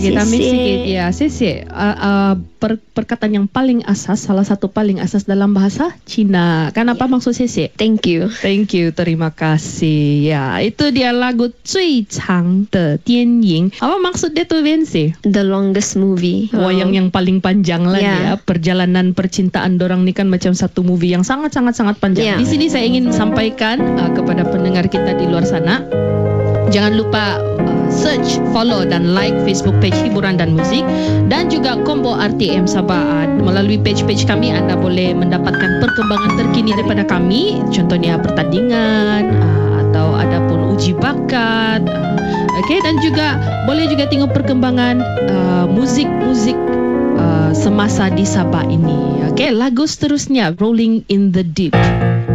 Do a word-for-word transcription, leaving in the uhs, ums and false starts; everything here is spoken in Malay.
kita ambil sikit. Ya, sese. Uh, uh, per, perkataan yang paling asas, salah satu paling asas dalam bahasa Cina. Kan apa yeah. maksud sese? Thank you. Thank you, terima kasih. Ya, itu dia lagu 最长的电影. Apa maksud dia tu, Vinci? The longest movie. Wayang yang paling panjang lah Yeah. ya. Perjalanan percintaan dorang ni kan macam satu movie yang sangat-sangat-sangat panjang. Yeah. Di sini saya ingin sampaikan uh, kepada pendengar kita di luar sana, jangan lupa uh, search, follow dan like Facebook page Hiburan dan Muzik dan juga Combo R T M Sabah. Melalui page-page kami anda boleh mendapatkan perkembangan terkini daripada kami, contohnya pertandingan uh, atau ada pun uji bakat. Uh, Okey, dan juga boleh juga tengok perkembangan uh, muzik-muzik uh, semasa di Sabah ini. Okey, lagu seterusnya Rolling in the Deep.